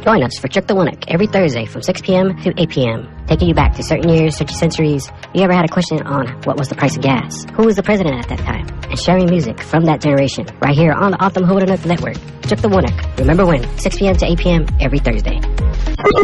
Join us for Chook the Winnock every Thursday from 6 p.m. to 8 p.m. Taking you back to certain years, certain centuries. You ever had a question on what was the price of gas? Who was the president at that time? And sharing music from that generation right here on the Autumn Holdenook Network. Chook the Winnock. Remember when? 6 p.m. to 8 p.m. every Thursday.